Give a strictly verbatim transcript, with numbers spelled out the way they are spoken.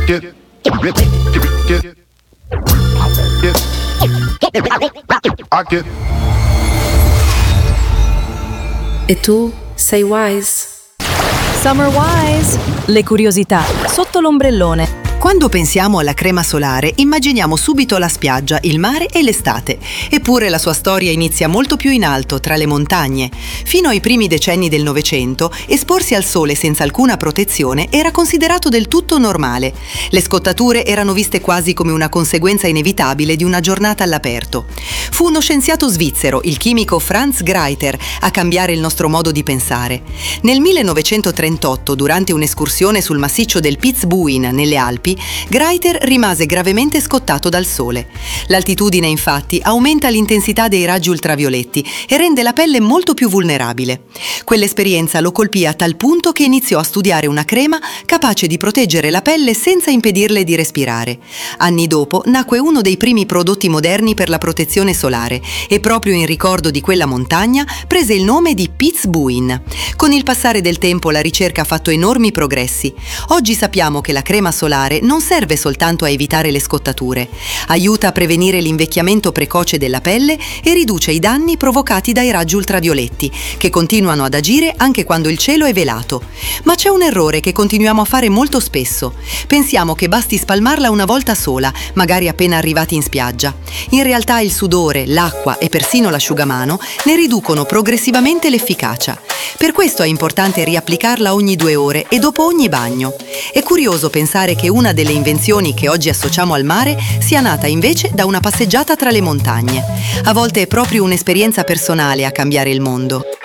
Get, get, get, get, I get. E tu sei wise? Summer Wise, le curiosità sotto l'ombrellone. Quando pensiamo alla crema solare, immaginiamo subito la spiaggia, il mare e l'estate. Eppure la sua storia inizia molto più in alto, tra le montagne. Fino ai primi decenni del Novecento, esporsi al sole senza alcuna protezione era considerato del tutto normale. Le scottature erano viste quasi come una conseguenza inevitabile di una giornata all'aperto. Fu uno scienziato svizzero, il chimico Franz Greiter, a cambiare il nostro modo di pensare. Nel millenovecentotrentotto, durante un'escursione sul massiccio del Piz-Buin, nelle Alpi, Greiter rimase gravemente scottato dal sole. L'altitudine, infatti, aumenta l'intensità dei raggi ultravioletti e rende la pelle molto più vulnerabile. Quell'esperienza lo colpì a tal punto che iniziò a studiare una crema capace di proteggere la pelle senza impedirle di respirare. Anni dopo nacque uno dei primi prodotti moderni per la protezione solare e proprio in ricordo di quella montagna prese il nome di Piz-Buin. Con il passare del tempo la ricerca ha fatto enormi progressi. Oggi sappiamo che la crema solare non serve soltanto a evitare le scottature, aiuta a prevenire l'invecchiamento precoce della pelle e riduce i danni provocati dai raggi ultravioletti, che continuano ad agire anche quando il cielo è velato. Ma c'è un errore che continuiamo a fare molto spesso. Pensiamo che basti spalmarla una volta sola, magari appena arrivati in spiaggia. In realtà il sudore, l'acqua e persino l'asciugamano ne riducono progressivamente l'efficacia. Per questo è importante riapplicarla ogni due ore e dopo ogni bagno. È curioso pensare che una delle invenzioni che oggi associamo al mare sia nata invece da una passeggiata tra le montagne. A volte è proprio un'esperienza personale a cambiare il mondo.